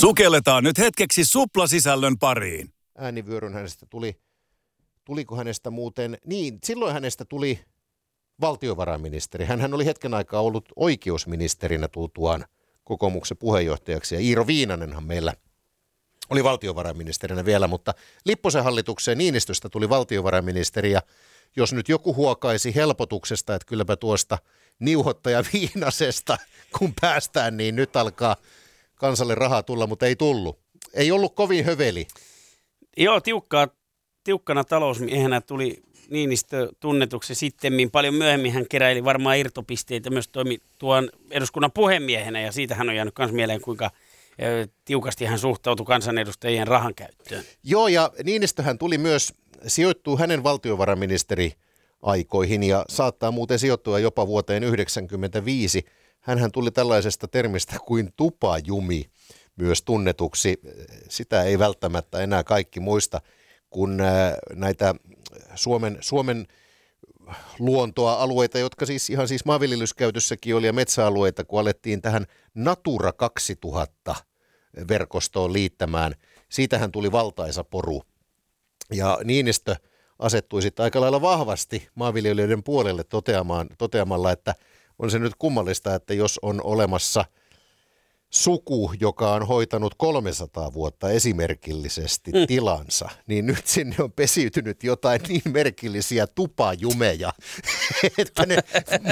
Sukelletaan nyt hetkeksi suplasisällön pariin. Äänivyöryn hänestä tuliko hänestä muuten, niin silloin hänestä tuli valtiovarainministeri. Hänhän oli hetken aikaa ollut oikeusministerinä tultuaan kokoomuksen puheenjohtajaksi ja Iiro Viinanenhan meillä oli valtiovarainministerinä vielä, mutta Lipposen hallitukseen Niinistöstä tuli valtiovarainministeri ja jos nyt joku huokaisi helpotuksesta, että kylläpä tuosta niuhottaja Viinasesta kun päästään, niin nyt alkaa kansalle rahaa tulla, mutta ei tullut. Ei ollut kovin höveli. Joo, tiukkana talousmiehenä tuli Niinistö tunnetuksi sittemmin. Paljon myöhemmin hän keräili varmaan irtopisteitä, myös toimi tuon eduskunnan puhemiehenä ja siitä hän on jäänyt myös mieleen, kuinka tiukasti hän suhtautui kansanedustajien rahan käyttöön. Joo, ja Niinistöhän tuli myös, sijoittuu hänen valtiovarainministeriaikoihin ja saattaa muuten sijoittua jopa vuoteen 1995. Hänhän tuli tällaisesta termistä kuin tupajumi myös tunnetuksi. Sitä ei välttämättä enää kaikki muista, kun näitä Suomen luontoa, alueita, jotka siis ihan siis maanviljelyskäytössäkin oli ja metsäalueita, kun alettiin tähän Natura 2000 verkostoon liittämään. Siitähän tuli valtaisa poru. Ja Niinistö asettui sitten aika lailla vahvasti maanviljelijöiden puolelle toteamalla, että on se nyt kummallista, että jos on olemassa suku, joka on hoitanut 300 vuotta esimerkillisesti tilansa, niin nyt sinne on pesiytynyt jotain niin merkillisiä tupajumeja, että ne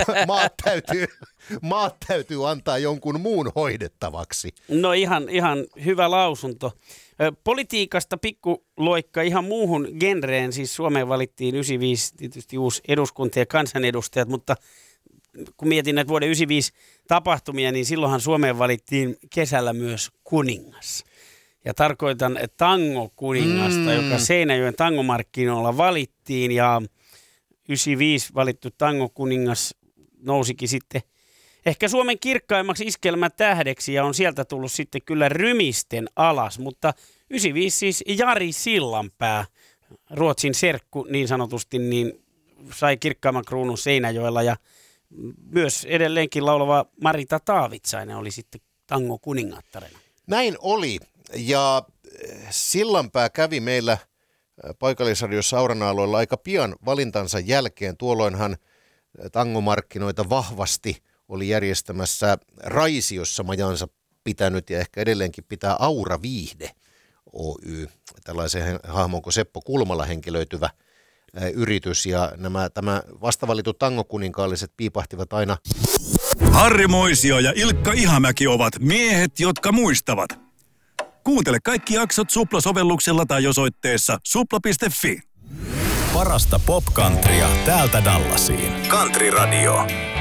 maat täytyy antaa jonkun muun hoidettavaksi. No ihan hyvä lausunto. Politiikasta pikkuloikka ihan muuhun genreen, siis Suomeen valittiin 95 tietysti uusi eduskunta ja kansanedustajat, mutta kun mietin näitä vuoden 95 tapahtumia, niin silloinhan Suomeen valittiin kesällä myös kuningas. Ja tarkoitan tango-kuningasta, joka Seinäjoen tangomarkkinoilla valittiin ja 95 valittu tango-kuningas nousikin sitten ehkä Suomen kirkkaimmaksi iskelmätähdeksi ja on sieltä tullut sitten kyllä rymisten alas, mutta 95 siis Jari Sillanpää, Ruotsin serkku niin sanotusti, niin sai kirkkaimman kruunun Seinäjoella ja myös edelleenkin laulava Marita Taavitsainen oli sitten tango kuningattarena. Näin oli ja Sillanpää kävi meillä paikallisradiossa Aurana-alueella aika pian valintansa jälkeen. Tuolloinhan tangomarkkinoita vahvasti oli järjestämässä Raisiossa majansa pitänyt ja ehkä edelleenkin pitää Aura Viihde Oy, tällaisen hahmon kuin Seppo Kulmala henkilöityvä yritys ja tämä vastavalitut tangokuninkaalliset piipahtivat aina. Harri Moisio ja Ilkka Ihamäki ovat miehet, jotka muistavat. Kuuntele kaikki jaksot Supla-sovelluksella tai osoitteessa supla.fi. Parasta pop-countrya täältä Dallasiin. Country Radio.